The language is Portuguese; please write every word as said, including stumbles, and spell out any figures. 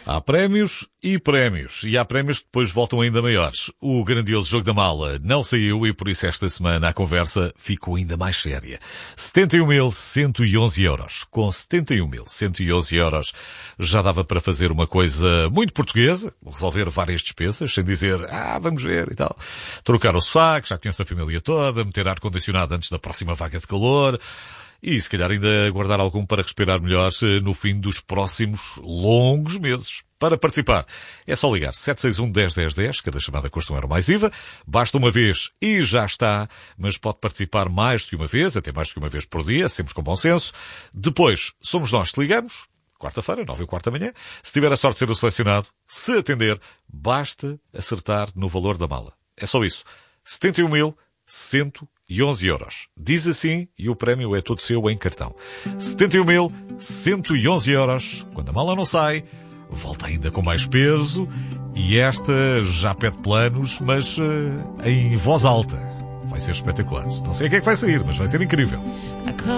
Há prémios e prémios. E há prémios que depois voltam ainda maiores. O grandioso jogo da mala não saiu e por isso esta semana a conversa ficou ainda mais séria. setenta e um mil cento e onze euros. Com setenta e um mil cento e onze euros já dava para fazer uma coisa muito portuguesa, resolver várias despesas, sem dizer, ah, vamos ver e tal. Trocar o sofá, que já conhece a família toda, meter ar-condicionado antes da próxima vaga de calor. E se calhar ainda guardar algum para respirar melhor no fim dos próximos longos meses. Para participar, é só ligar sete seis um, um zero um zero um zero, cada chamada custa um euro mais I V A, basta uma vez e já está, mas pode participar mais do que uma vez, até mais do que uma vez por dia, sempre com bom senso. Depois, somos nós que ligamos, quarta-feira, nove e quarto da manhã. Se tiver a sorte de ser o selecionado, se atender, basta acertar no valor da mala. É só isso. setenta e um mil cento e onze euros. Diz assim e o prémio é todo seu em cartão. setenta e um mil cento e onze euros. Quando a mala não sai, volta ainda com mais peso e esta já pede planos, mas uh, em voz alta. Vai ser espetacular. Não sei o que é que vai sair, mas vai ser incrível.